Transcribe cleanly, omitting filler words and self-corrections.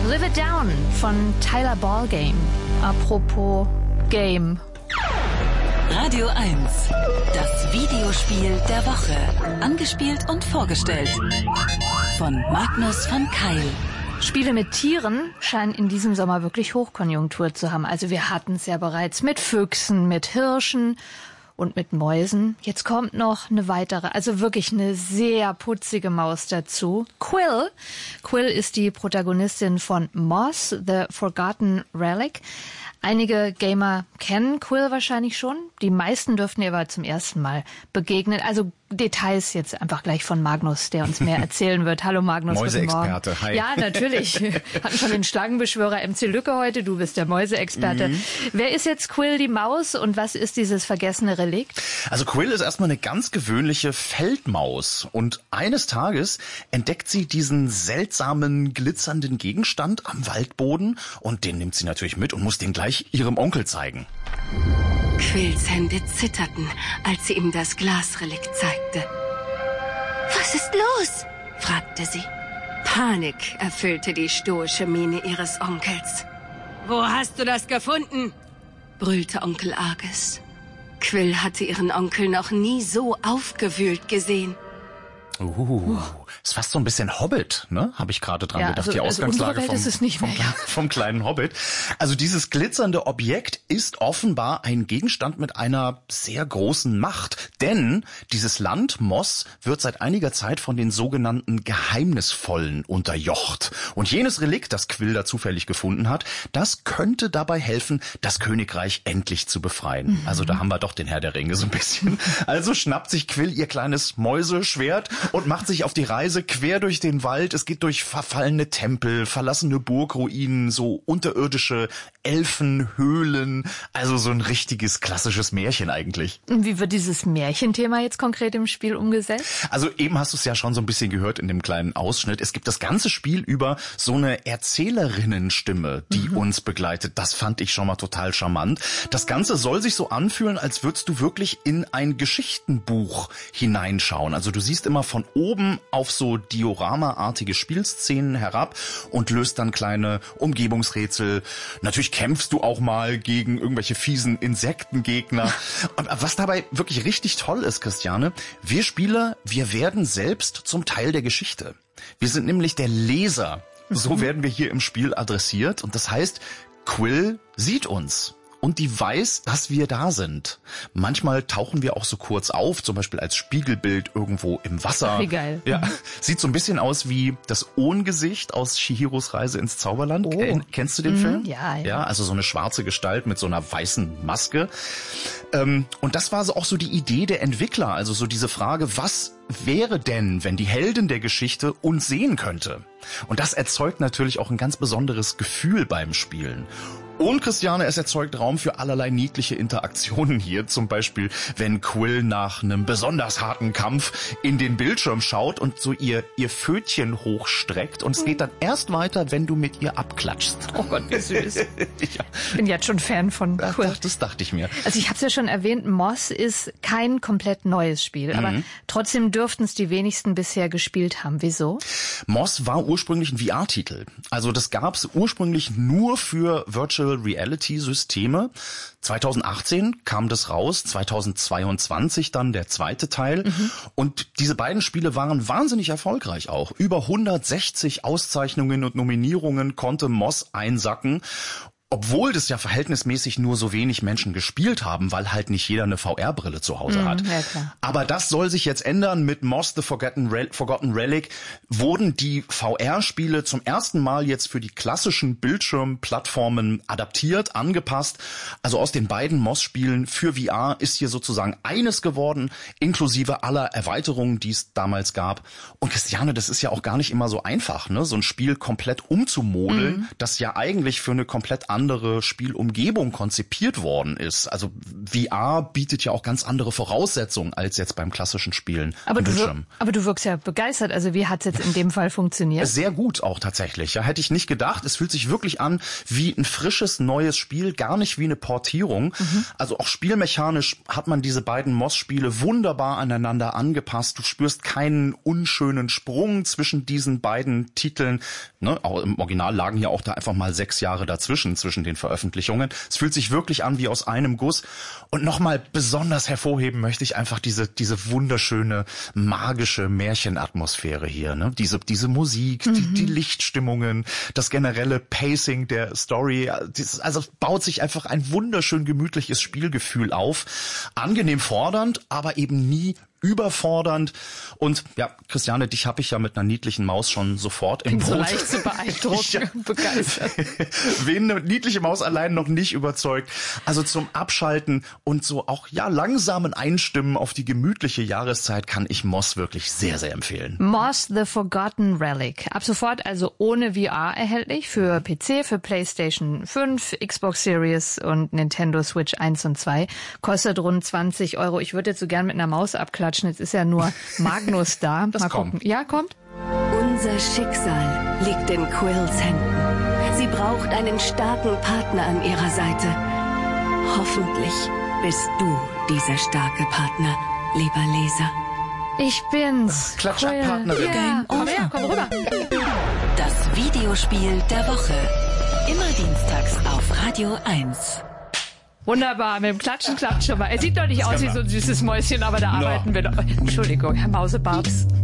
Live It Down von Tyler Ballgame. Apropos Game. Radio 1, das Videospiel der Woche. Angespielt und vorgestellt von Magnus von Keil. Spiele mit Tieren scheinen in diesem Sommer wirklich Hochkonjunktur zu haben. Also wir hatten es ja bereits mit Füchsen, mit Hirschen und mit Mäusen. Jetzt kommt noch eine weitere, also wirklich eine sehr putzige Maus dazu. Quill. Quill ist die Protagonistin von Moss, The Forgotten Relic. Einige Gamer kennen Quill wahrscheinlich schon. Die meisten dürften ihr aber zum ersten Mal begegnen. Also Details jetzt einfach gleich von Magnus, der uns mehr erzählen wird. Hallo Magnus, guten Morgen. Mäuseexperte, hi. Ja, natürlich. Wir hatten schon den Schlangenbeschwörer MC Lücke heute. Du bist der Mäuseexperte. Wer ist jetzt Quill, die Maus, und was ist dieses vergessene Relikt? Also Quill ist erstmal eine ganz gewöhnliche Feldmaus. Und eines Tages entdeckt sie diesen seltsamen, glitzernden Gegenstand am Waldboden. Und den nimmt sie natürlich mit und muss den gleich ihrem Onkel zeigen. Quills Hände zitterten, als sie ihm das Glasrelikt zeigte. »Was ist los?« fragte sie. Panik erfüllte die stoische Miene ihres Onkels. »Wo hast du das gefunden?« brüllte Onkel Argus. Quill hatte ihren Onkel noch nie so aufgewühlt gesehen. Ist fast so ein bisschen Hobbit, ne? Habe ich gerade dran gedacht. Die Ausgangslage vom kleinen Hobbit. Also dieses glitzernde Objekt ist offenbar ein Gegenstand mit einer sehr großen Macht. Denn dieses Land, Moss, wird seit einiger Zeit von den sogenannten Geheimnisvollen unterjocht. Und jenes Relikt, das Quill da zufällig gefunden hat, das könnte dabei helfen, das Königreich endlich zu befreien. Also da haben wir doch den Herr der Ringe so ein bisschen. Also schnappt sich Quill ihr kleines Mäuseschwert und macht sich auf die Reise quer durch den Wald. Es geht durch verfallene Tempel, verlassene Burgruinen, so unterirdische Elfenhöhlen. Also so ein richtiges klassisches Märchen eigentlich. Und wie wird dieses Märchenthema jetzt konkret im Spiel umgesetzt? Also eben hast du es ja schon so ein bisschen gehört in dem kleinen Ausschnitt. Es gibt das ganze Spiel über so eine Erzählerinnenstimme, die uns begleitet. Das fand ich schon mal total charmant. Das Ganze soll sich so anfühlen, als würdest du wirklich in ein Geschichtenbuch hineinschauen. Also du siehst immer von oben auf so Diorama-artige Spielszenen herab und löst dann kleine Umgebungsrätsel. Natürlich kämpfst du auch mal gegen irgendwelche fiesen Insektengegner. Und was dabei wirklich richtig toll ist, Christiane, wir Spieler, wir werden selbst zum Teil der Geschichte. Wir sind nämlich der Leser. So werden wir hier im Spiel adressiert. Und das heißt, Quill sieht uns. Und die weiß, dass wir da sind. Manchmal tauchen wir auch so kurz auf, zum Beispiel als Spiegelbild irgendwo im Wasser. Wie geil. Ja, sieht so ein bisschen aus wie das Ohngesicht aus Chihiros Reise ins Zauberland. Oh. Kennst du den Film? Ja. Ja, also so eine schwarze Gestalt mit so einer weißen Maske. Und das war so auch so die Idee der Entwickler. Also so diese Frage, was wäre denn, wenn die Heldin der Geschichte uns sehen könnte? Und das erzeugt natürlich auch ein ganz besonderes Gefühl beim Spielen. Und Christiane, es erzeugt Raum für allerlei niedliche Interaktionen hier. Zum Beispiel, wenn Quill nach einem besonders harten Kampf in den Bildschirm schaut und so ihr Pfötchen hochstreckt. Und es geht dann erst weiter, wenn du mit ihr abklatschst. Oh Gott, wie süß. Ja. Ich bin jetzt schon Fan von Quill. Das dachte ich mir. Also ich habe es ja schon erwähnt, Moss ist kein komplett neues Spiel. Aber trotzdem dürften es die wenigsten bisher gespielt haben. Wieso? Moss war ursprünglich ein VR-Titel. Also das gab es ursprünglich nur für Virtual Reality-Systeme. 2018 kam das raus, 2022 dann der zweite Teil. Und diese beiden Spiele waren wahnsinnig erfolgreich auch. Über 160 Auszeichnungen und Nominierungen konnte Moss einsacken. Obwohl das ja verhältnismäßig nur so wenig Menschen gespielt haben, weil halt nicht jeder eine VR-Brille zu Hause hat. Ja, klar. Aber das soll sich jetzt ändern. Mit Moss, The Forgotten Relic wurden die VR-Spiele zum ersten Mal jetzt für die klassischen Bildschirmplattformen adaptiert, angepasst. Also aus den beiden Moss-Spielen für VR ist hier sozusagen eines geworden, inklusive aller Erweiterungen, die es damals gab. Und Christiane, das ist ja auch gar nicht immer so einfach, ne? So ein Spiel komplett umzumodeln, das ja eigentlich für eine komplett andere Spielumgebung konzipiert worden ist. Also VR bietet ja auch ganz andere Voraussetzungen als jetzt beim klassischen Spielen am Bildschirm. Aber du wirkst ja begeistert. Also wie hat es jetzt in dem Fall funktioniert? Sehr gut auch tatsächlich. Ja, hätte ich nicht gedacht. Es fühlt sich wirklich an wie ein frisches, neues Spiel, gar nicht wie eine Portierung. Also auch spielmechanisch hat man diese beiden MOS-Spiele wunderbar aneinander angepasst. Du spürst keinen unschönen Sprung zwischen diesen beiden Titeln. Ne, auch im Original lagen ja auch da einfach mal 6 Jahre dazwischen, zwischen den Veröffentlichungen. Es fühlt sich wirklich an wie aus einem Guss. Und nochmal besonders hervorheben möchte ich einfach diese wunderschöne, magische Märchenatmosphäre hier. Ne? Diese Musik, die Lichtstimmungen, das generelle Pacing der Story. Also baut sich einfach ein wunderschön gemütliches Spielgefühl auf. Angenehm fordernd, aber eben nie überfordernd. Und ja, Christiane, dich habe ich ja mit einer niedlichen Maus schon sofort im Boot. So leicht zu beeindrucken, begeistert. Wen eine niedliche Maus allein noch nicht überzeugt. Also zum Abschalten und so auch langsamen Einstimmen auf die gemütliche Jahreszeit kann ich MOS wirklich sehr, sehr empfehlen. MOS The Forgotten Relic. Ab sofort also ohne VR erhältlich für PC, für PlayStation 5, Xbox Series und Nintendo Switch 1 und 2. Kostet rund 20 €. Ich würde jetzt so gern mit einer Maus abklatschen. Jetzt ist ja nur Magnus da. Das Mal kommt. gucken. Ja, kommt. Unser Schicksal liegt in Quills Händen. Sie braucht einen starken Partner an ihrer Seite. Hoffentlich bist du dieser starke Partner, lieber Leser. Ich bin's. Klatsch-Partnerin. Ja. Komm her, komm rüber. Das Videospiel der Woche. Immer dienstags auf Radio 1. Wunderbar, mit dem Klatschen klappt schon mal. Er sieht doch nicht aus wie so ein süßes Mäuschen, aber da arbeiten wir doch. Entschuldigung, Herr Mausebart.